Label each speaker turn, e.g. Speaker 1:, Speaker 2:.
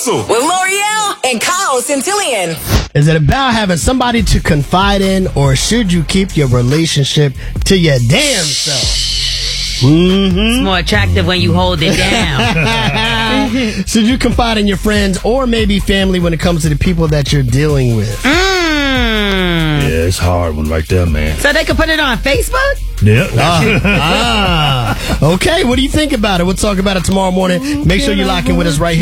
Speaker 1: Hustle
Speaker 2: with L'Oreal and Kyle Centillion.
Speaker 3: Is it about having somebody to confide in, or should you keep your relationship to your damn self?
Speaker 4: It's more attractive when you hold it down.
Speaker 3: Should you confide in your friends or maybe family when it comes to the people that you're dealing with?
Speaker 1: Yeah, it's a hard one right there, man.
Speaker 4: So they can put it on Facebook?
Speaker 1: Yep.
Speaker 3: Okay, what do you think about it? We'll talk about it tomorrow morning. Make sure you lock in with us right here.